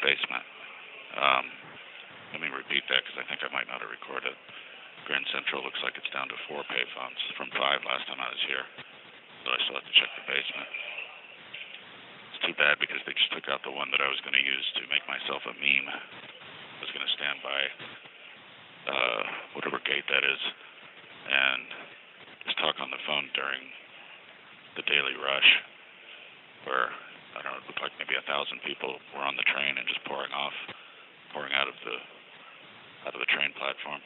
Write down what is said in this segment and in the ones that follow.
basement. Um, Let me repeat that because I think I might not have recorded. Grand Central looks like it's down to 4 payphones from 5 last time I was here, so I still have to check the basement. It's too bad because they just took out the one that I was going to use to make myself a meme. I was going to stand by whatever gate that is and just talk on the phone during the daily rush where, I don't know, it looked like maybe 1,000 people were on the train and just pouring out of the train platform.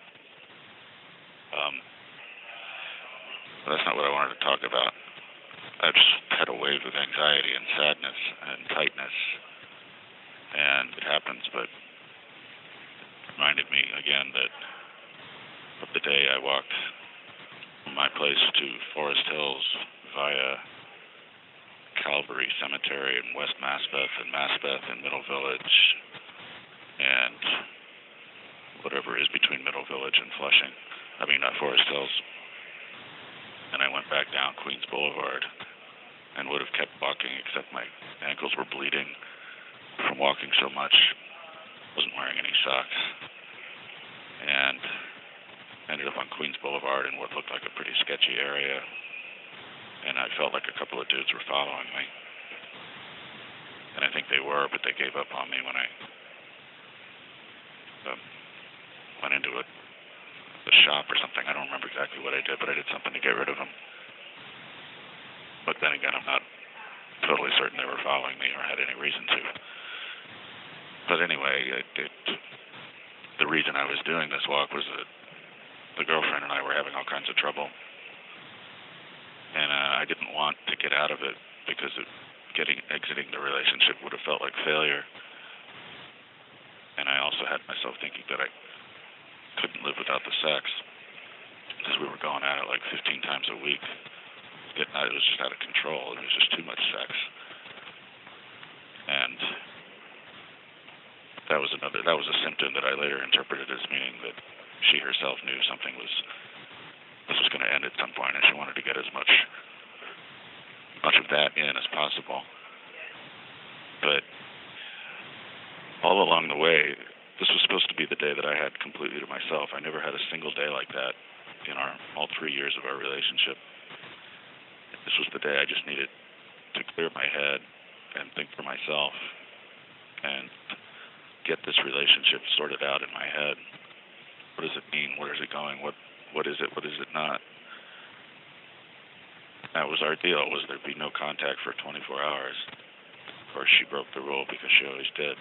But that's not what I wanted to talk about. I just had a wave of anxiety and sadness and tightness, and it happens, but it reminded me again that of the day I walked from my place to Forest Hills via Calvary Cemetery in West Maspeth and Middle Village and whatever is between Middle Village and Flushing. Forest Hills. And I went back down Queens Boulevard and would have kept walking, except my ankles were bleeding from walking so much. Wasn't wearing any socks. And ended up on Queens Boulevard in what looked like a pretty sketchy area. And I felt like a couple of dudes were following me. And I think they were, but they gave up on me when I went into a shop or something. I don't remember exactly what I did, but I did something to get rid of them. But then again, I'm not totally certain they were following me or had any reason to. But anyway, the reason I was doing this walk was that the girlfriend and I were having all kinds of trouble. And I didn't want to get out of it because exiting the relationship would have felt like failure. And I also had myself thinking that I couldn't live without the sex because we were going at it like 15 times a week. It was just out of control. It was just too much sex. And that was a symptom that I later interpreted as meaning that she herself knew this was going to end at some point, and she wanted to get as much of that in as possible. But all along the way, this was supposed to be the day that I had completely to myself. I never had a single day like that in all 3 years of our relationship. This was the day I just needed to clear my head and think for myself and get this relationship sorted out in my head. What does it mean? Where is it going? What is it? What is it not? That was our deal, was there'd be no contact for 24 hours. Of course, she broke the rule because she always did.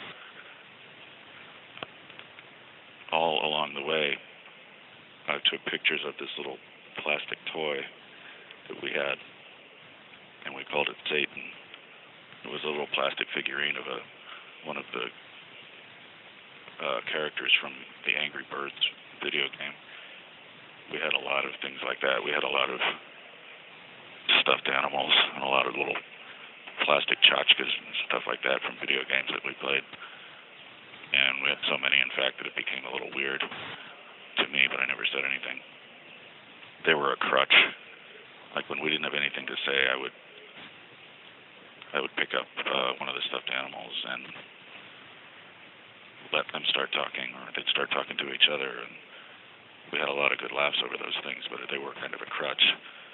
All along the way, I took pictures of this little plastic toy that we had, and we called it Satan. It was a little plastic figurine of one of the characters from the Angry Birds video game. We had a lot of things like that. We had a lot of stuffed animals and a lot of little plastic tchotchkes and stuff like that from video games that we played. And we had so many, in fact, that it became a little weird to me, but I never said anything. They were a crutch. Like when we didn't have anything to say, I would pick up one of the stuffed animals and let them start talking, or they'd start talking to each other, and we had a lot of good laughs over those things, but they were kind of a crutch.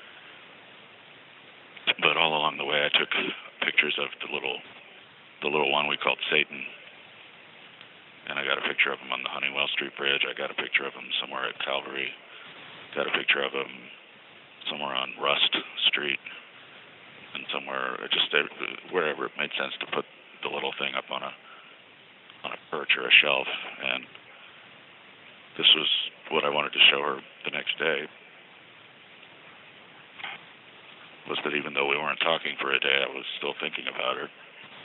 But all along the way, I took pictures of the little one we called Satan, and I got a picture of him on the Honeywell Street Bridge. I got a picture of him somewhere at Calvary. Got a picture of him somewhere on Rust Street, and somewhere just wherever it made sense to put the little thing up on a perch or a shelf. And this was what I wanted to show her the next day, was that even though we weren't talking for a day, I was still thinking about her.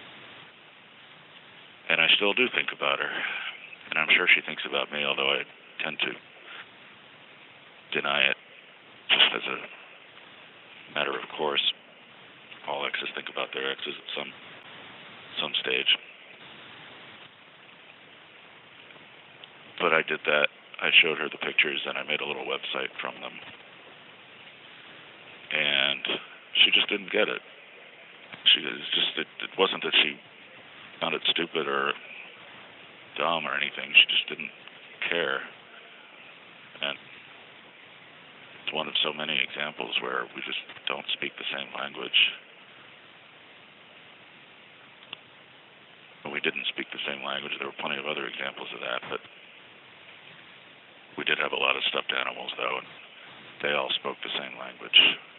And I still do think about her. And I'm sure she thinks about me, although I tend to deny it just as a matter of course. All exes think about their exes at some stage. But I did that. I showed her the pictures, and I made a little website from them. And she just didn't get it. It wasn't that she found it stupid or dumb or anything. She just didn't care. And it's one of so many examples where we just don't speak the same language. When we didn't speak the same language, there were plenty of other examples of that, but we did have a lot of stuffed animals, though, and they all spoke the same language.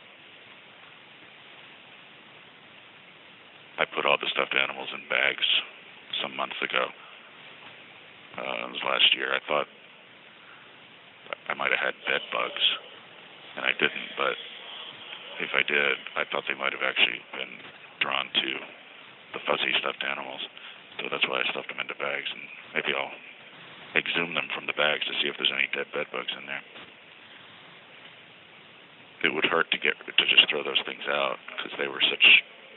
I put all the stuffed animals in bags some months ago. It was last year. I thought I might have had bed bugs, and I didn't, but if I did, I thought they might have actually been drawn to the fuzzy stuffed animals. So that's why I stuffed them into bags, and maybe I'll exhume them from the bags to see if there's any dead bed bugs in there. It would hurt to just throw those things out because they were such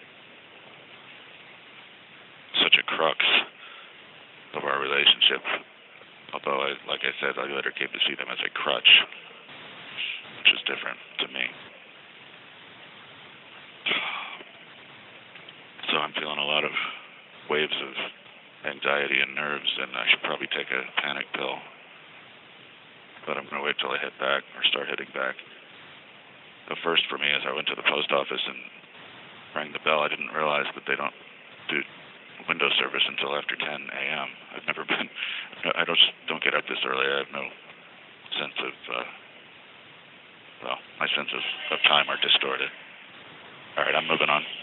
a crux of our relationship. Although, like I said, I later came to see them as a crutch, which is different to me. So I'm feeling a lot of waves of anxiety and nerves, and I should probably take a panic pill. But I'm going to wait till I head back or start heading back. The first for me is I went to the post office and rang the bell. I didn't realize that they don't do window service until after 10 a.m. I've never been. I don't get up this early. I have no sense of. My sense of time are distorted. All right, I'm moving on.